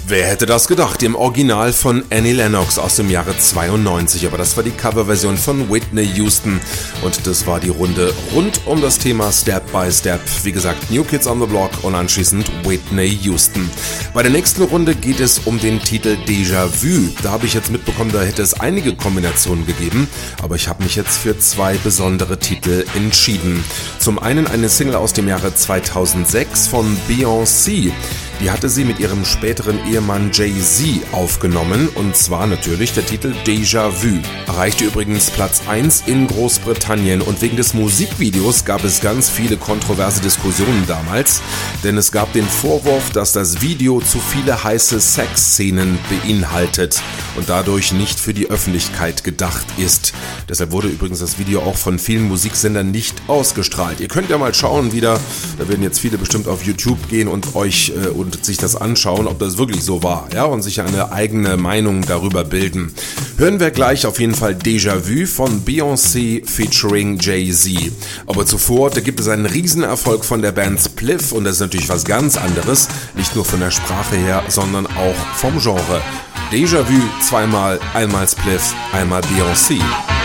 Wer hätte das gedacht? Im Original von Annie Lennox aus dem Jahre 92, aber das war die Coverversion von Whitney Houston und das war die Runde rund um das Thema Step by Step. Wie gesagt, New Kids on the Block und anschließend Whitney Houston. Bei der nächsten Runde geht es um den Titel Déjà Vu. Da habe ich jetzt mitbekommen, da hätte es einige Kombinationen gegeben, aber ich habe mich jetzt für zwei besondere Titel entschieden. Zum einen eine Single aus dem Jahre 2006 von Beyoncé. Die hatte sie mit ihrem späteren Ehemann Jay-Z aufgenommen und zwar natürlich der Titel Déjà Vu. Erreichte übrigens Platz 1 in Großbritannien und wegen des Musikvideos gab es ganz viele kontroverse Diskussionen damals, denn es gab den Vorwurf, dass das Video zu viele heiße Sexszenen beinhaltet und dadurch nicht für die Öffentlichkeit gedacht ist. Deshalb wurde übrigens das Video auch von vielen Musiksendern nicht ausgestrahlt. Ihr könnt ja mal schauen wieder, da werden jetzt viele bestimmt auf YouTube gehen und sich das anschauen, ob das wirklich so war, ja, und sich eine eigene Meinung darüber bilden. Hören wir gleich auf jeden Fall Déjà Vu von Beyoncé featuring Jay-Z. Aber zuvor, da gibt es einen Riesenerfolg von der Band Spliff und das ist natürlich was ganz anderes, nicht nur von der Sprache her, sondern auch vom Genre. Déjà Vu zweimal, einmal Spliff, einmal Beyoncé.